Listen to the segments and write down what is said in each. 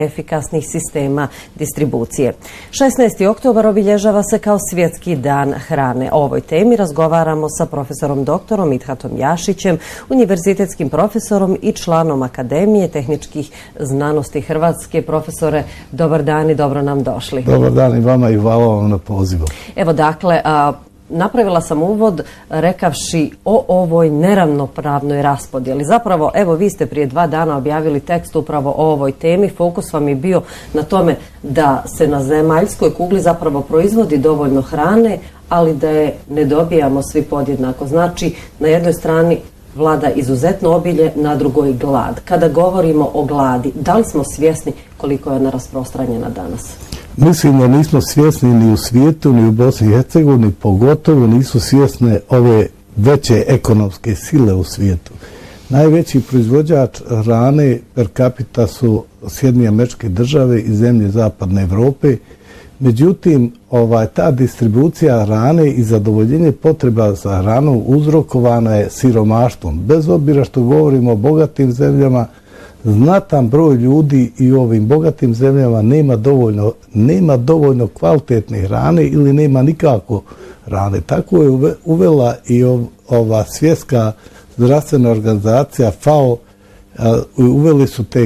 efikasnih sistema distribucije. 16. oktobar obilježava se kao Svjetski dan hrane. O ovoj temi razgovaramo sa profesorom doktorom Mithatom Jašićem, univerzitetskim profesorom i članom Akademije tehničkih znanosti Hrvatske. Profesore, dobar dan i dobro nam došli. Dobar dan i vama i hvala vam na pozivu. Evo dakle, napravila sam uvod rekavši o ovoj neravnopravnoj raspodjeli. Zapravo, evo vi ste prije 2 dana objavili tekst upravo o ovoj temi. Fokus vam je bio na tome da se na zemaljskoj kugli zapravo proizvodi dovoljno hrane, ali da je ne dobijamo svi podjednako. Znači, na jednoj strani vlada izuzetno obilje, na drugoj glad. Kada govorimo o gladi, da li smo svjesni koliko je ona rasprostranjena danas? Mislim da nismo svjesni ni u svijetu, ni u Bosni i Hercegovini, pogotovo nisu svjesne ove veće ekonomske sile u svijetu. Najveći proizvođač hrane per capita su Sjedinjene Američke Države i zemlje Zapadne Evrope. Međutim, ta distribucija hrane i zadovoljenje potreba za hranu uzrokovana je siromaštvom. Bez obzira što govorimo o bogatim zemljama, znatan broj ljudi i u ovim bogatim zemljama nema dovoljno kvalitetne hrane ili nema nikako hrane. Tako je uvela i ova svjetska zdravstvena organizacija FAO, uveli su te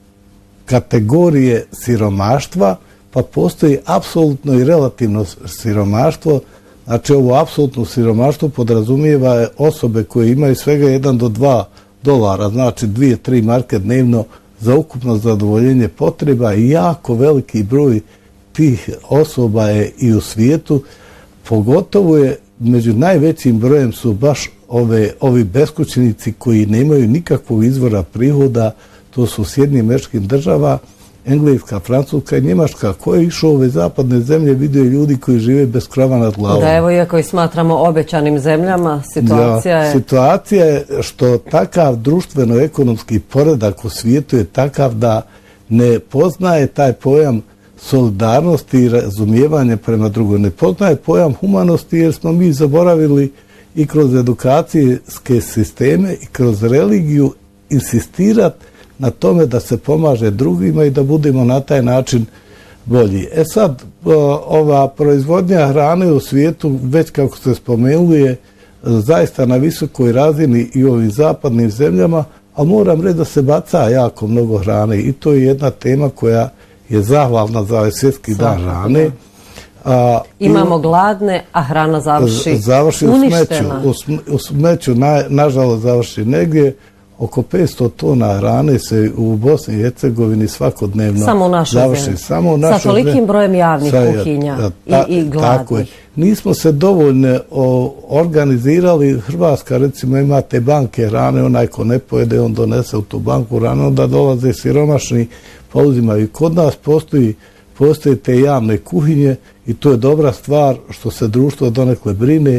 kategorije siromaštva, pa postoji apsolutno i relativno siromaštvo. Znači, ovo apsolutno siromaštvo podrazumijeva osobe koje imaju svega $1 do $2, znači 2-3 marke dnevno za ukupno zadovoljenje potreba i jako veliki broj tih osoba je i u svijetu. Pogotovo je među najvećim brojem su baš ovi beskućnici koji nemaju nikakvog izvora prihoda. To su Sjedinjene Američke Države, Engleska, Francuska i Njemačka. Ko je išao u ove zapadne zemlje, vidio ljudi koji žive bez krova nad glavom. Da, evo, iako i smatramo obećanim zemljama, situacija je što takav društveno-ekonomski poredak u svijetu je takav da ne poznaje taj pojam solidarnosti i razumijevanja prema drugoj. Ne poznaje pojam humanosti jer smo mi zaboravili i kroz edukacijske sisteme i kroz religiju insistirati na tome da se pomaže drugima i da budemo na taj način bolji. Sad, ova proizvodnja hrane u svijetu, već kako ste spomenuli, je zaista na visokoj razini i u ovim zapadnim zemljama, ali moram reći da se baca jako mnogo hrane i to je jedna tema koja je zahvalna za ovaj Svjetski dan hrane. Imamo gladne, a hrana završi uništena. U smeću, nažalost, završi negdje. Oko 500 tona hrane se u Bosni i Hercegovini svakodnevno završi. Samo u našoj zemlji. Sa tolikim brojem javnih kuhinja i gladnih. Nismo se dovoljno organizirali. Hrvatska, recimo, ima te banke hrane, onaj ko ne pojede, on donese u tu banku hrane, onda dolaze siromašni, pa uzimaju. Kod nas postoje te javne kuhinje i to je dobra stvar što se društvo donekle brine.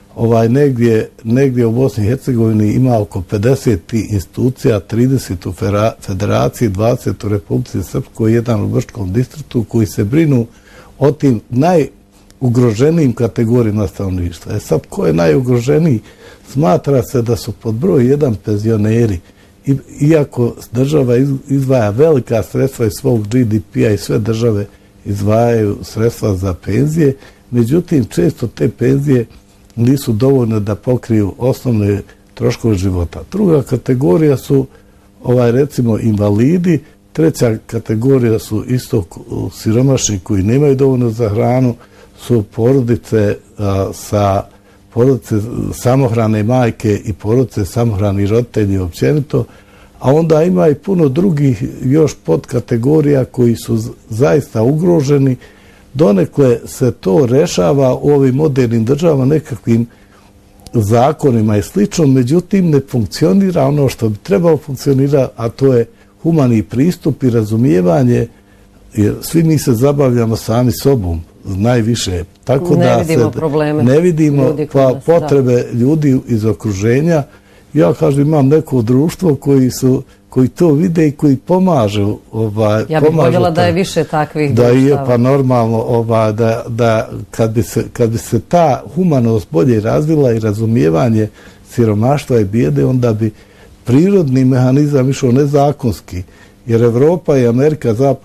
Negdje u Bosni i Hercegovini ima oko 50 institucija, 30 u Federaciji, 20 u Republici Srpskoj, 1 u Brčkom distriktu koji se brinu o tim najugroženijim kategorijama stanovništva. Sad, ko je najugroženiji? Smatra se da su pod broj 1 penzioneri. Iako država izdvaja velika sredstva iz svog GDP-a i sve države izdvajaju sredstva za penzije, međutim, često te penzije nisu dovoljne da pokriju osnovne troškove života. Druga kategorija su recimo invalidi, treća kategorija su isto siromašni koji nemaju dovoljno za hranu, su porodice samohrane majke i porodice samohrani roditelji općenito, a onda ima i puno drugih još podkategorija koji su zaista ugroženi. Donekle se to rešava u ovim modernim državama nekakvim zakonima i slično, međutim ne funkcionira ono što bi trebalo funkcionira, a to je humani pristup i razumijevanje, jer svi mi se zabavljamo sami sobom najviše. Tako da ne vidimo potrebe ljudi iz okruženja. Ja kažem, imam neko društvo koji to vide i koji pomažu. Ja bih voljela da je više takvih društava. Da je, pa normalno, da kad bi se ta humanost bolje razvila i razumijevanje siromaštva i bijede, onda bi prirodni mehanizam išao nezakonski. Jer Evropa i Amerika, Zapad